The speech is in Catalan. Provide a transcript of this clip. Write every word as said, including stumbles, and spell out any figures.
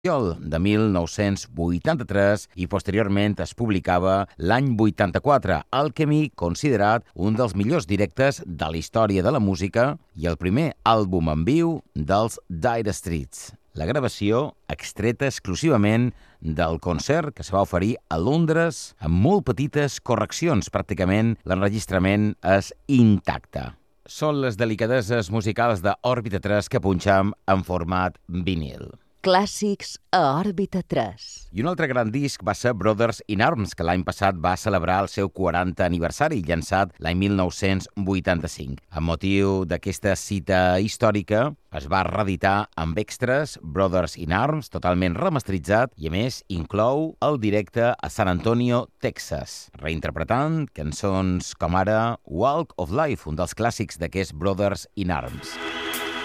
de mil nou-cents vuitanta-tres i posteriorment es publicava l'any vuitanta-quatre, Alchemy, considerat un dels millors directes de la història de la música i el primer àlbum en viu dels Dire Straits. La gravació extreta exclusivament del concert que se va oferir a Londres amb molt petites correccions. Pràcticament l'enregistrament és intacte. Són les delicadeses musicals d'Òrbita tres que punxam en format vinil. Clàssics a Òrbita tres. I un altre gran disc va ser Brothers in Arms, que l'any passat va celebrar el seu quaranta aniversari, llançat l'any mil nou-cents vuitanta-cinc. Amb motiu d'aquesta cita històrica, es va reeditar amb extras Brothers in Arms, totalment remasteritzat, i a més inclou el directe a San Antonio, Texas, reinterpretant cançons com ara Walk of Life, un dels clàssics d'aquest Brothers in Arms.